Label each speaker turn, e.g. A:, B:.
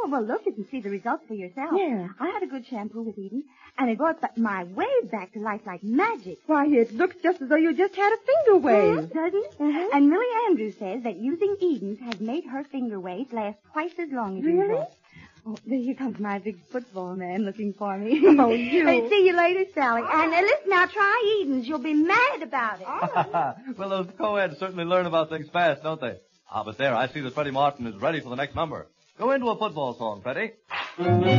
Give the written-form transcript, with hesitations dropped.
A: Oh, well, look, you can see the results for yourself.
B: Yeah.
A: I had a good shampoo with Eden, and it brought my wave back to life like magic.
B: Why, it looks just as though you just had a finger wave.
A: Doesn't it?
B: Mm-hmm.
A: And Millie Andrews says that using Eden's has made her finger waves last twice as long as
B: Really?
A: usual. Oh, here comes my big football man looking for me.
B: Oh, you.
A: Hey, see you later, Sally. And listen, now try Eden's. You'll be mad about it.
C: Well, those co-eds certainly learn about things fast, don't they? But there, I see that Freddie Martin is ready for the next number. Go into a football song, Freddie.